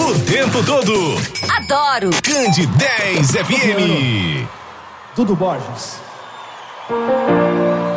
o tempo todo. Adoro. Cande 10 FM. Dudu Borges.